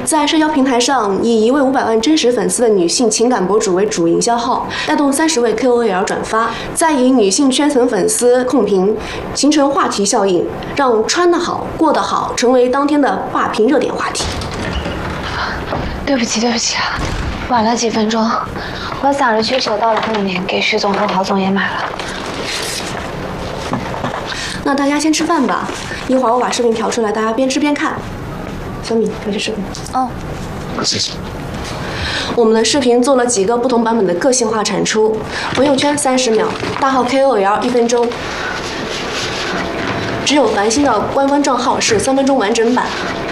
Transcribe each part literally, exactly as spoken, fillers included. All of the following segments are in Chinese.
在社交平台上以一位五百万真实粉丝的女性情感博主为主营销号，带动三十位 K O L 转发，再以女性圈层粉丝控评，形成话题效应，让穿得好、过得好成为当天的霸屏热点话题。 对不起，对不起啊，晚了几分钟，我洒着曲手到了后面，给徐总和郝总也买了。 那大家先吃饭吧，一会儿我把视频调出来，大家边吃边看。小米，回去视频。 哦， 谢谢。 我们的视频做了几个不同版本的个性化产出，朋友圈三十秒，大号 K O L 一分钟，只有繁星的官方账号是三分钟完整版。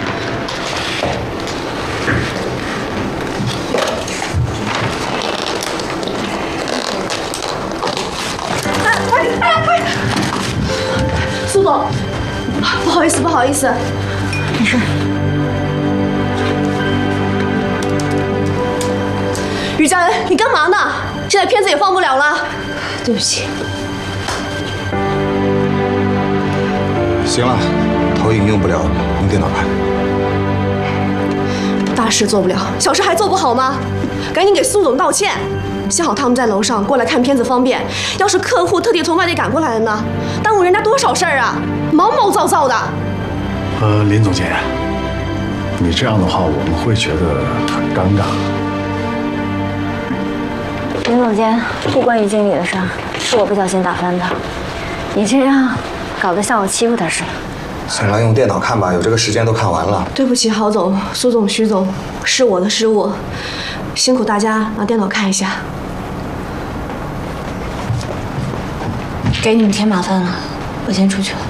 快点，快快！苏总，不好意思，不好意思。 没事。 于佳恩，你干嘛呢？现在片子也放不了了。对不起。 行了，投影用不了，用电脑看。 大事做不了，小事还做不好吗？赶紧给苏总道歉。幸好他们在楼上，过来看片子方便。要是客户特地从外地赶过来了呢，耽误人家多少事儿啊！毛毛躁躁的。 呃，林总监，你这样的话，我们会觉得很尴尬。 林总监，不关于经理的事，是我不小心打翻的。你这样搞得像我欺负他似的。 行了，用电脑看吧，有这个时间都看完了。 对不起，郝总、苏总、徐总，是我的失误，辛苦大家拿电脑看一下。 给你们添麻烦了，我先出去了。